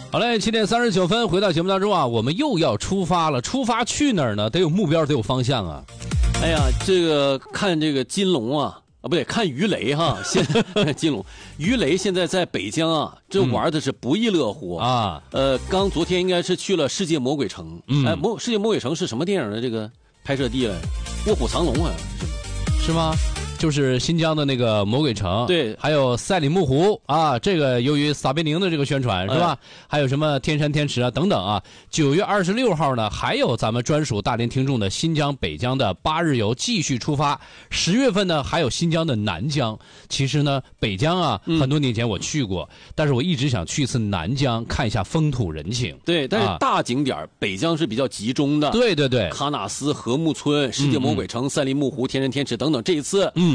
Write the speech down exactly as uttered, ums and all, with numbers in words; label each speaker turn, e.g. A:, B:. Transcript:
A: 好嘞，七点三十九分，回到节目当中啊，我们又要出发了。出发去哪儿呢？得有目标，得有方向啊。
B: 哎呀，这个看这个金龙啊，啊不对，看鱼雷哈。现金龙、鱼雷现在在北疆啊，这玩的是不亦乐乎、
A: 嗯、啊。
B: 呃，刚昨天应该是去了世界魔鬼城。
A: 嗯，
B: 哎，魔世界魔鬼城是什么电影的这个拍摄地来？卧虎藏龙啊，
A: 是是吗？就是新疆的那个魔鬼城，
B: 对，
A: 还有赛里木湖啊，这个由于撒贝宁的这个宣传是吧？哎、还有什么天山天池啊等等啊。九月二十六号呢，还有咱们专属大连听众的新疆北疆的八日游继续出发。十月份呢，还有新疆的南疆。其实呢，北疆啊，嗯、很多年前我去过，但是我一直想去一次南疆，看一下风土人情。
B: 对，但是大景点、啊、北疆是比较集中的。
A: 对对对，
B: 喀纳斯、禾木村、世界魔鬼城、嗯、赛里木湖、天山天池等等。这一次。
A: 嗯